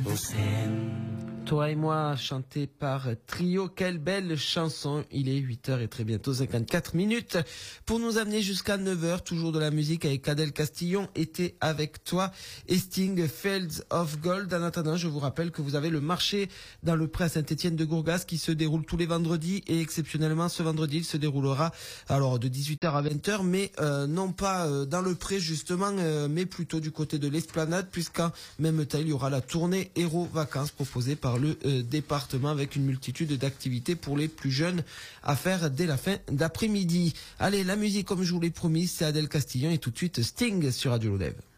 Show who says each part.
Speaker 1: Toi et moi, chanté par Trio, quelle belle chanson. Il est 8h et très bientôt 54 minutes pour nous amener jusqu'à 9h, toujours de la musique avec Adèle Castillon, était avec toi et Sting, Fields of Gold. En attendant, je vous rappelle que vous avez le marché dans le pré à Saint-Étienne de Gourgas qui se déroule tous les vendredis et exceptionnellement ce vendredi, il se déroulera alors de 18h à 20h, mais non pas dans le pré justement, mais plutôt du côté de l'Esplanade, puisqu'en même temps, il y aura la tournée Héros Vacances proposée par le département avec une multitude d'activités pour les plus jeunes à faire dès la fin d'après-midi. Allez, la musique comme je vous l'ai promis, c'est Adèle Castillon et tout de suite Sting sur Radio Lodève.